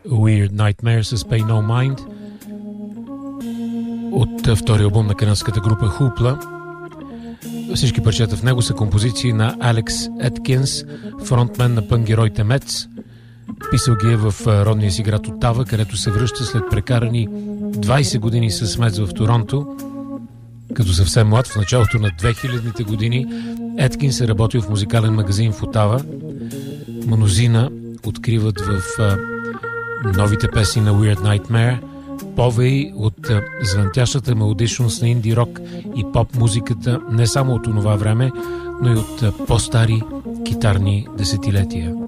Weird Nightmare с Pay No Mind от втория албум на канадската група Hoopla. Всички парчета в него са композиции на Алекс Еткинс, фронтмен на пънк-героите Мец. Писал ги е в родния си град Отава, където се връща след прекарани 20 години с Мец в Торонто. Като съвсем млад, в началото на 2000-те години, Еткинс е работил в музикален магазин в Отава. Мнозина откриват в новите песни на Weird Nightmare повеи от звънтящата мелодичност на инди рок и поп музиката не само от онова време, но и от по-стари китарни десетилетия.